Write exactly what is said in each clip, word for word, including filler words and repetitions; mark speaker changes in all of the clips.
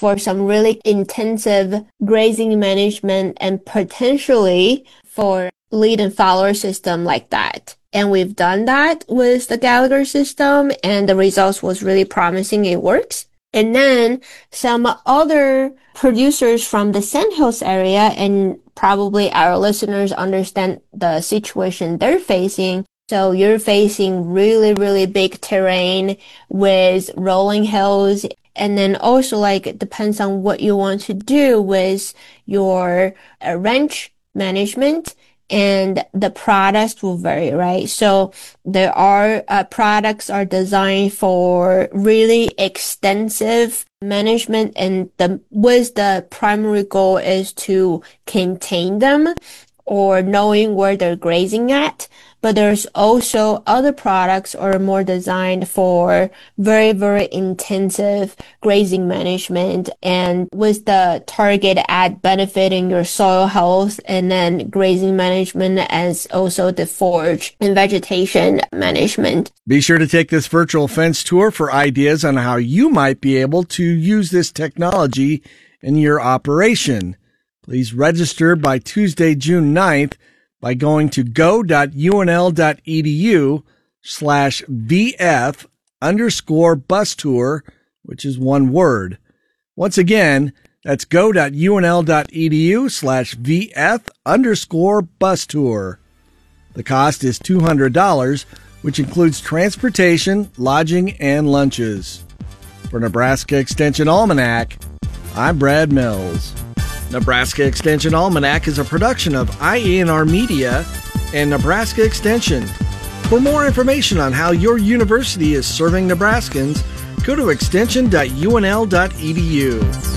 Speaker 1: for some really intensive grazing management and potentially for lead and follower system like that. And we've done that with the Gallagher system, and the results was really promising. It works. And then some other producers from the Sandhills area, and probably our listeners understand the situation they're facing. So you're facing really, really big terrain with rolling hills. And then also, like, it depends on what you want to do with your uh, ranch management. And the products will vary, right? So there are uh, products are designed for really extensive management, and the with the primary goal is to contain them or knowing where they're grazing at. But there's also other products are more designed for very, very intensive grazing management, and with the target at benefiting your soil health, and then grazing management as also the forage and vegetation management.
Speaker 2: Be sure to take this virtual fence tour for ideas on how you might be able to use this technology in your operation. Please register by Tuesday, June ninth by going to go.unl.edu slash VF underscore bus tour, which is one word. Once again, that's go.unl.edu slash VF underscore bus tour. The cost is two hundred dollars, which includes transportation, lodging, and lunches. For Nebraska Extension Almanac, I'm Brad Mills. Nebraska Extension Almanac is a production of I A N R Media and Nebraska Extension. For more information on how your university is serving Nebraskans, go to extension dot U N L dot E D U.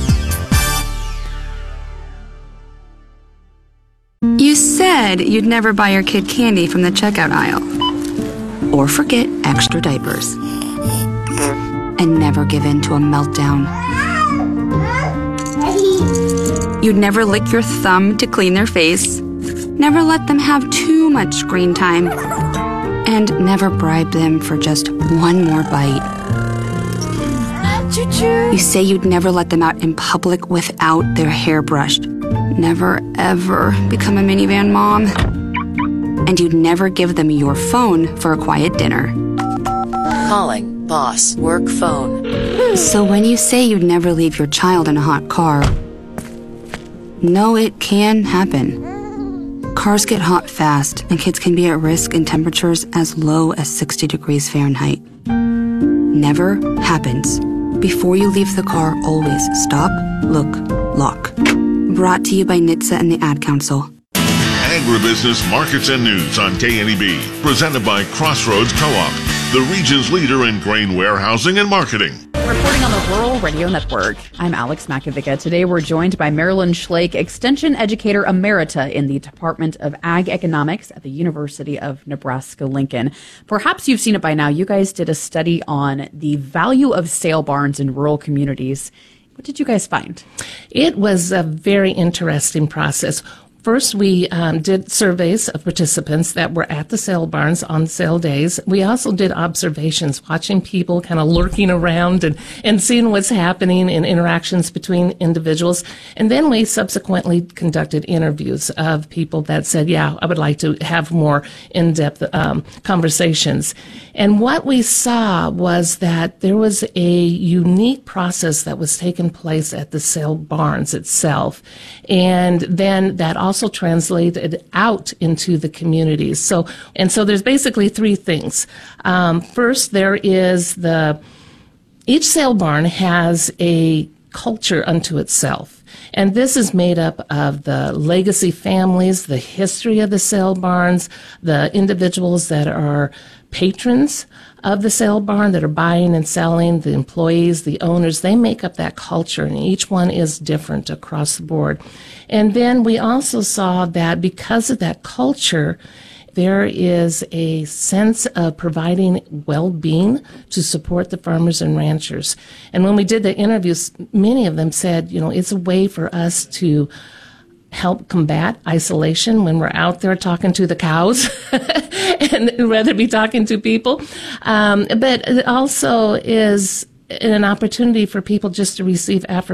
Speaker 3: You said you'd never buy your kid candy from the checkout aisle, or forget extra diapers, and never give in to a meltdown. You'd never lick your thumb to clean their face, never let them have too much screen time, and never bribe them for just one more bite. You say you'd never let them out in public without their hair brushed, never ever become a minivan mom, and you'd never give them your phone for a quiet dinner.
Speaker 4: Calling boss work phone.
Speaker 3: So when you say you'd never leave your child in a hot car, no, it can happen. Cars get hot fast, and kids can be at risk in temperatures as low as sixty degrees Fahrenheit. Never happens. Before you leave the car, always stop, look, lock. Brought to you by N H T S A and the Ad Council.
Speaker 5: Agribusiness Markets and News on K N E B. Presented by Crossroads Co-op, the region's leader in grain warehousing and marketing.
Speaker 6: Reporting on the Rural Radio Network, I'm Alex Makovica. Today we're joined by Marilyn Schlake, Extension Educator Emerita in the Department of Ag Economics at the University of Nebraska-Lincoln. Perhaps you've seen it by now. You guys did a study on the value of sale barns in rural communities. What did you guys find?
Speaker 7: It was a very interesting process. First, we um, did surveys of participants that were at the sale barns on sale days. We also did observations, watching people kind of lurking around and, and seeing what's happening in interactions between individuals. And then we subsequently conducted interviews of people that said, yeah, I would like to have more in-depth um, conversations. And what we saw was that there was a unique process that was taking place at the sale barns itself. And then that also also translated out into the communities. So, and so there's basically three things. Um, first, there is the, each sale barn has a culture unto itself. And this is made up of the legacy families, the history of the sale barns, the individuals that are patrons of the sale barn that are buying and selling, the employees, the owners. They make up that culture, and each one is different across the board. And then we also saw that because of that culture, there is a sense of providing well-being to support the farmers and ranchers. And when we did the interviews, many of them said, you know, it's a way for us to help combat isolation when we're out there talking to the cows and rather be talking to people. Um, but it also is an opportunity for people just to receive affirmation